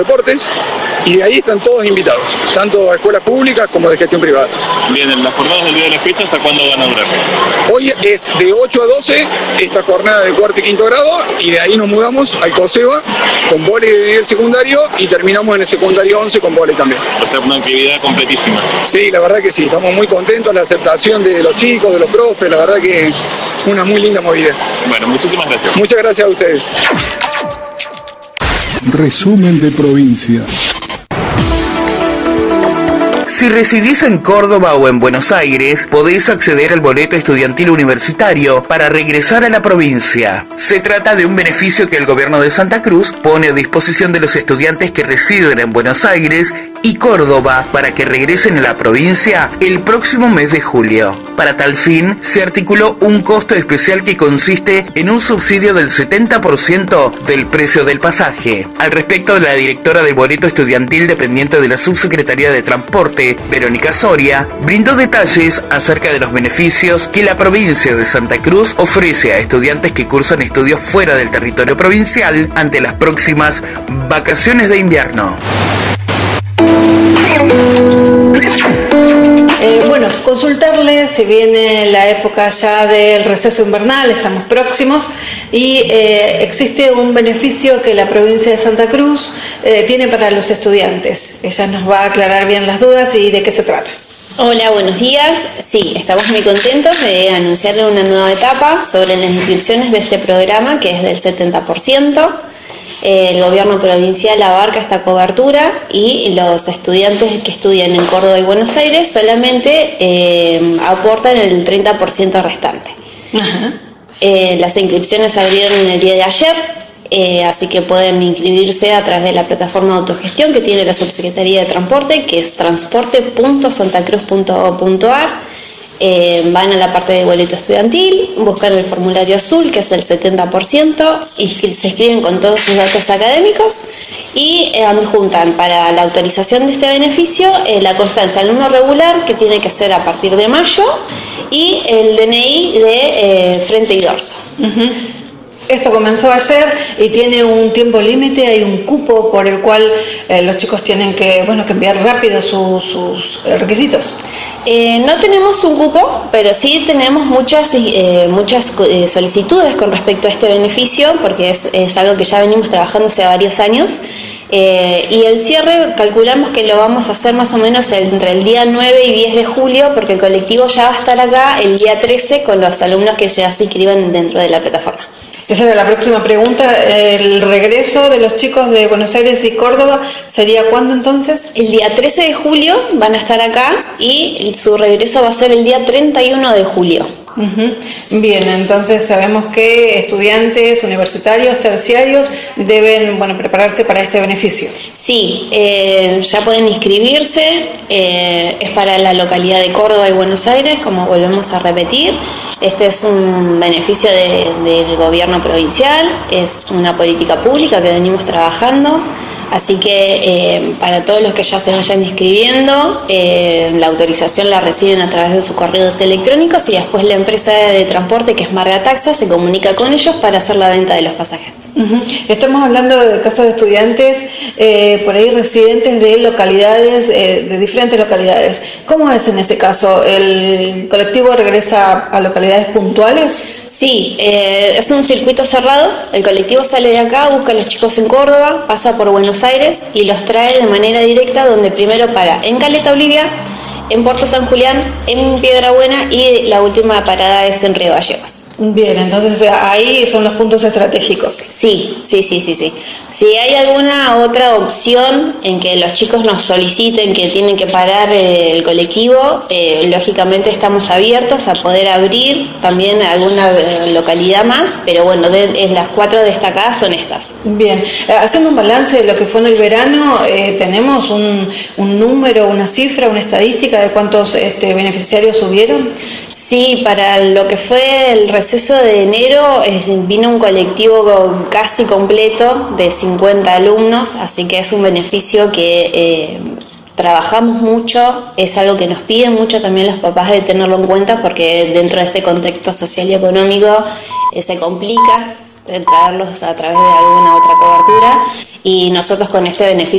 deportes, y de ahí están todos invitados, tanto de escuelas públicas como de gestión privada. Bien, en las jornadas del día de la fecha, ¿hasta cuándo van a durar? Hoy es de 8 a 12 esta jornada de cuarto y quinto grado, y de ahí nos mudamos al COSEBA con vóley de nivel secundario y terminamos en el secundario 11 con vóley también. O sea, una actividad completísima. Sí, la verdad que sí, estamos muy contentos, la aceptación de los chicos, de los profes, la verdad que una muy linda movida. Bueno, muchísimas gracias. Muchas gracias a ustedes. Resumen de provincia. Si residís en Córdoba o en Buenos Aires, podés acceder al boleto estudiantil universitario para regresar a la provincia. Se trata de un beneficio que el gobierno de Santa Cruz pone a disposición de los estudiantes que residen en Buenos Aires y Córdoba para que regresen a la provincia el próximo mes de julio. Para tal fin, se articuló un costo especial que consiste en un subsidio del 70% del precio del pasaje. Al respecto, la directora del boleto estudiantil dependiente de la Subsecretaría de Transporte, Verónica Soria, brindó detalles acerca de los beneficios que la provincia de Santa Cruz ofrece a estudiantes que cursan estudios fuera del territorio provincial ante las próximas vacaciones de invierno. Bueno, consultarle, se viene la época ya del receso invernal, estamos próximos, y existe un beneficio que la provincia de Santa Cruz tiene para los estudiantes. Ella nos va a aclarar bien las dudas y de qué se trata. Hola, buenos días. Sí, estamos muy contentos de anunciarle una nueva etapa sobre las inscripciones de este programa, que es del 70%. El gobierno provincial abarca esta cobertura y los estudiantes que estudian en Córdoba y Buenos Aires solamente aportan el 30% restante. Ajá. Las inscripciones se abrieron en el día de ayer, así que pueden inscribirse a través de la plataforma de autogestión que tiene la Subsecretaría de Transporte, que es transporte.santacruz.gov.ar. Van a la parte de boleto estudiantil, buscan el formulario azul, que es el 70%, y se inscriben con todos sus datos académicos y juntan para la autorización de este beneficio la constancia alumno regular, que tiene que ser a partir de mayo, y el DNI de frente y dorso. Uh-huh. Esto comenzó ayer y tiene un tiempo límite, hay un cupo por el cual los chicos tienen que enviar rápido sus requisitos. No tenemos un cupo, pero sí tenemos muchas solicitudes con respecto a este beneficio, porque es algo que ya venimos trabajando hace varios años. Y el cierre calculamos que lo vamos a hacer más o menos entre el día 9 y 10 de julio, porque el colectivo ya va a estar acá el día 13 con los alumnos que ya se inscriban dentro de la plataforma. Esa era la próxima pregunta. ¿El regreso de los chicos de Buenos Aires y Córdoba sería cuándo entonces? El día 13 de julio van a estar acá y su regreso va a ser el día 31 de julio. Uh-huh. Bien, entonces sabemos que estudiantes universitarios, terciarios deben prepararse para este beneficio. Sí, ya pueden inscribirse, es para la localidad de Córdoba y Buenos Aires, como volvemos a repetir. Este es un beneficio del gobierno provincial, es una política pública que venimos trabajando. Así que para todos los que ya se vayan inscribiendo, la autorización la reciben a través de sus correos electrónicos y después la empresa de transporte, que es Marga Taxa, se comunica con ellos para hacer la venta de los pasajes. Uh-huh. Estamos hablando de casos de estudiantes por ahí residentes de localidades, de diferentes localidades. ¿Cómo es en ese caso? ¿El colectivo regresa a localidades puntuales? Sí, es un circuito cerrado. El colectivo sale de acá, busca a los chicos en Córdoba, pasa por Buenos Aires y los trae de manera directa, donde primero para en Caleta Olivia, en Puerto San Julián, en Piedrabuena, y la última parada es en Río Gallegos. Bien, entonces ahí son los puntos estratégicos. Sí. Si hay alguna otra opción en que los chicos nos soliciten que tienen que parar el colectivo, lógicamente estamos abiertos a poder abrir también alguna localidad más, pero bueno, las 4 destacadas son estas. Bien, haciendo un balance de lo que fue en el verano, ¿tenemos un número, una cifra, una estadística de cuántos beneficiarios hubieron? Sí, para lo que fue el receso de enero vino un colectivo casi completo de 50 alumnos, así que es un beneficio que trabajamos mucho, es algo que nos piden mucho también los papás de tenerlo en cuenta, porque dentro de este contexto social y económico se complica traerlos a través de alguna otra cobertura, y nosotros con este beneficio